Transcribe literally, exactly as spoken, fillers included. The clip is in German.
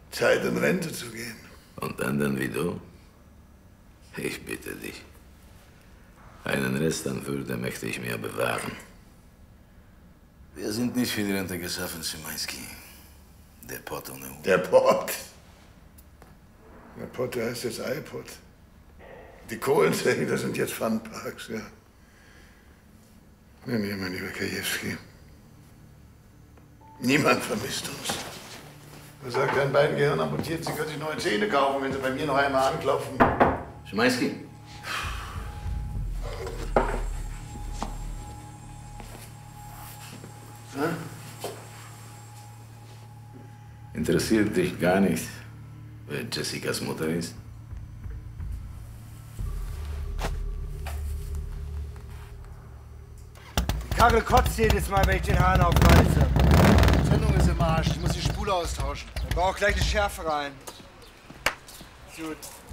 Zeit, in Rente zu gehen. Und anderen wie du? Ich bitte dich. Einen Rest an Würde möchte ich mir bewahren. Wir sind nicht für die Rente geschaffen, Szymański. Der Pott ohne Hut. Der Pott? Der Pott, der heißt jetzt iPod. Die Kohlensäge, das sind jetzt Funparks, ja. Nee, nee, mein lieber Krajewski. Niemand vermisst uns. Er sagt, an beiden Gehirn amputiert, Sie können sich neue Zähne kaufen, wenn Sie bei mir noch einmal anklopfen. Szymański. Hm? Interessiert dich gar nicht, wer Jessicas Mutter ist? Karre kotzt jedes Mal, wenn ich den Hahn aufreiße. Die Sendung ist im Arsch. Ich muss die Spule austauschen. Ich brauche gleich eine Schärfe rein. Gut.